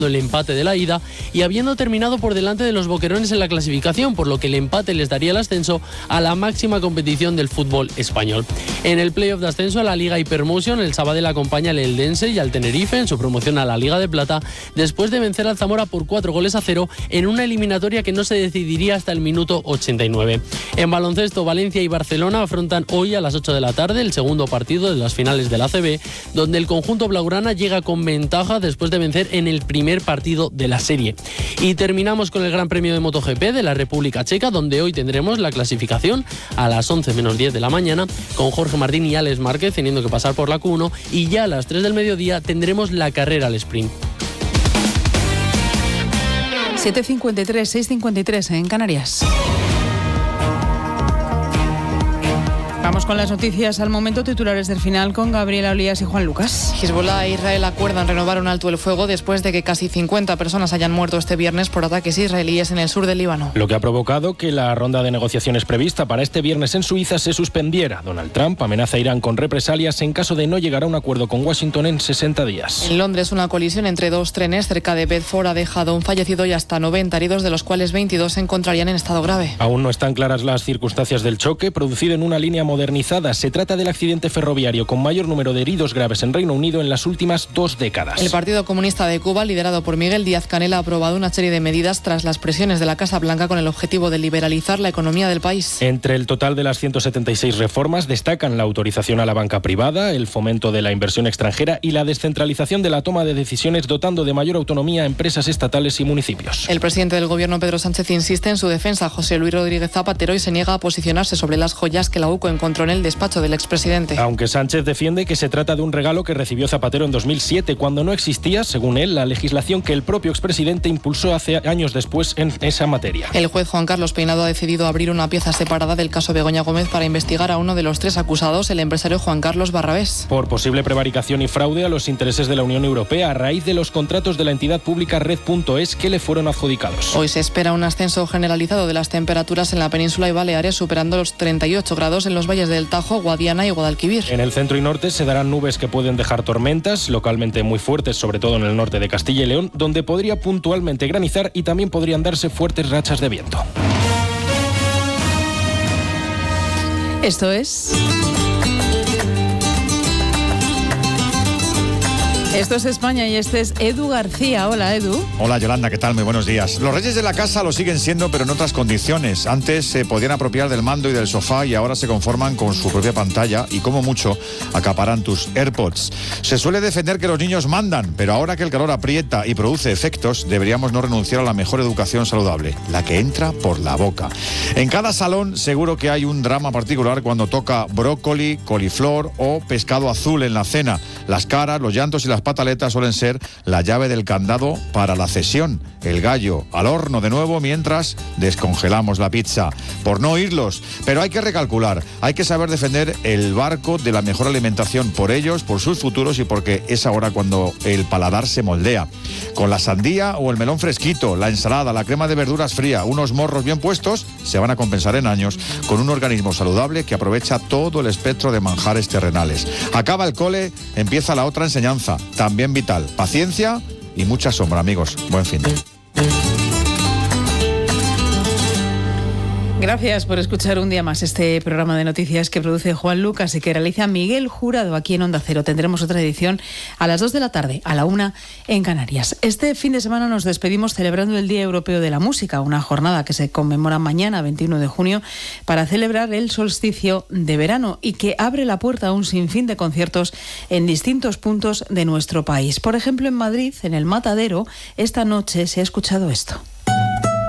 el empate de la ida y habiendo terminado por delante de los boquerones en la clasificación, por lo que el empate les daría el ascenso a la máxima competición del fútbol español. En el playoff de ascenso a la Liga Hypermotion, el Sabadell acompaña al Eldense y al Tenerife en su promoción a la Liga de Plata, después de vencer al Zamora por 4-0 en una eliminatoria que no se decidiría hasta el minuto 89. En baloncesto, Valencia y Barcelona afrontan hoy a las 8 de la tarde el segundo partido de las finales del ACB, donde el conjunto blaugrana llega con ventaja después de vencer en el primer partido de la serie. Y terminamos con el Gran Premio de MotoGP de la República Checa, donde hoy tendremos la clasificación a las 11 menos 10 de la mañana, con Jorge Martín y Alex Márquez teniendo que pasar por la Q1, y ya a las 3 del mediodía tendremos la carrera al sprint. 7:53, 6:53 en Canarias. Vamos con las noticias al momento, titulares del final con Gabriela Olías y Juan Lucas. Hezbollah e Israel acuerdan renovar un alto el fuego después de que casi 50 personas hayan muerto este viernes por ataques israelíes en el sur del Líbano. Lo que ha provocado que la ronda de negociaciones prevista para este viernes en Suiza se suspendiera. Donald Trump amenaza a Irán con represalias en caso de no llegar a un acuerdo con Washington en 60 días. En Londres, una colisión entre dos trenes cerca de Bedford ha dejado un fallecido y hasta 90 heridos, de los cuales 22 se encontrarían en estado grave. Aún no están claras las circunstancias del choque, producido en una línea modernizada. Se trata del accidente ferroviario con mayor número de heridos graves en Reino Unido en las últimas 2 décadas. El Partido Comunista de Cuba, liderado por Miguel Díaz-Canel, ha aprobado una serie de medidas tras las presiones de la Casa Blanca con el objetivo de liberalizar la economía del país. Entre el total de las 176 reformas destacan la autorización a la banca privada, el fomento de la inversión extranjera y la descentralización de la toma de decisiones, dotando de mayor autonomía a empresas estatales y municipios. El presidente del Gobierno, Pedro Sánchez, insiste en su defensa. José Luis Rodríguez Zapatero y se niega a posicionarse sobre las joyas que la UCO encontró en el despacho del expresidente. Aunque Sánchez defiende que se trata de un regalo que recibió Zapatero en 2007, cuando no existía, según él, la legislación que el propio expresidente impulsó hace años después en esa materia. El juez Juan Carlos Peinado ha decidido abrir una pieza separada del caso Begoña Gómez para investigar a uno de los 3 acusados, el empresario Juan Carlos Barrabés, por posible prevaricación y fraude a los intereses de la Unión Europea a raíz de los contratos de la entidad pública Red.es que le fueron adjudicados. Hoy se espera un ascenso generalizado de las temperaturas en la península y Baleares, superando los 38 grados en los valles del Tajo, Guadiana y Guadalquivir. En el centro y norte se darán nubes que pueden dejar tormentas, localmente muy fuertes, sobre todo en el norte de Castilla y León, donde podría puntualmente granizar y también podrían darse fuertes rachas de viento. Esto es España y este es Edu García. Hola, Edu. Hola, Yolanda, ¿qué tal? Muy buenos días. Los reyes de la casa lo siguen siendo, pero en otras condiciones. Antes se podían apropiar del mando y del sofá y ahora se conforman con su propia pantalla y, como mucho, acaparan tus AirPods. Se suele defender que los niños mandan, pero ahora que el calor aprieta y produce efectos, deberíamos no renunciar a la mejor educación saludable, la que entra por la boca. En cada salón seguro que hay un drama particular cuando toca brócoli, coliflor o pescado azul en la cena. Las caras, los llantos y las pataletas suelen ser la llave del candado para la cesión. El gallo al horno de nuevo mientras descongelamos la pizza. Por no oírlos, pero hay que recalcular, hay que saber defender el barco de la mejor alimentación por ellos, por sus futuros y porque es ahora cuando el paladar se moldea. Con la sandía o el melón fresquito, la ensalada, la crema de verduras fría, unos morros bien puestos, se van a compensar en años con un organismo saludable que aprovecha todo el espectro de manjares terrenales. Acaba el cole, empieza la otra enseñanza, también vital. Paciencia y mucha sombra, amigos. Buen fin. Gracias por escuchar un día más este programa de noticias que produce Juan Lucas y que realiza Miguel Jurado aquí en Onda Cero. Tendremos otra edición a las 2 de la tarde, a la 1 en Canarias. Este fin de semana nos despedimos celebrando el Día Europeo de la Música, una jornada que se conmemora mañana, 21 de junio, para celebrar el solsticio de verano y que abre la puerta a un sinfín de conciertos en distintos puntos de nuestro país. Por ejemplo, en Madrid, en el Matadero, esta noche se ha escuchado esto.